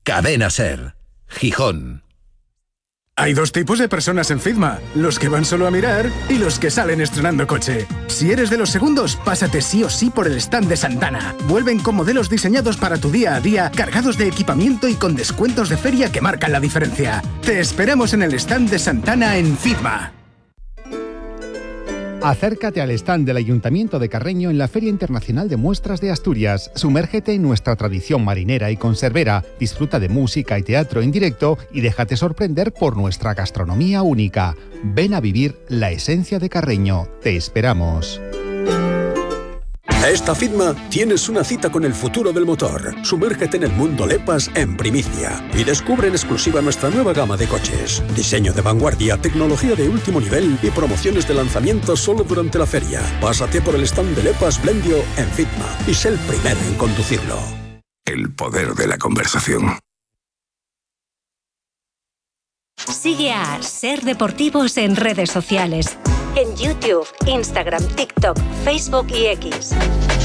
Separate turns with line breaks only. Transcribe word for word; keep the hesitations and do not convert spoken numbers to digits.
Cadena Ser, Gijón.
Hay dos tipos de personas en Fitma, los que van solo a mirar y los que salen estrenando coche. Si eres de los segundos, pásate sí o sí por el stand de Santana. Vuelven con modelos diseñados para tu día a día, cargados de equipamiento y con descuentos de feria que marcan la diferencia. Te esperamos en el stand de Santana en Fitma.
Acércate al stand del Ayuntamiento de Carreño en la Feria Internacional de Muestras de Asturias. Sumérgete en nuestra tradición marinera y conservera, disfruta de música y teatro en directo y déjate sorprender por nuestra gastronomía única. Ven a vivir la esencia de Carreño. Te esperamos.
Esta Fitma tienes una cita con el futuro del motor. Sumérgete en el mundo Lepas en primicia y descubre en exclusiva nuestra nueva gama de coches. Diseño de vanguardia, tecnología de último nivel y promociones de lanzamiento solo durante la feria. Pásate por el stand de Lepas Blendio en Fitma y sé el primero en conducirlo.
El poder de la conversación.
Sigue a Ser Deportivos en redes sociales. En YouTube, Instagram, TikTok, Facebook y X.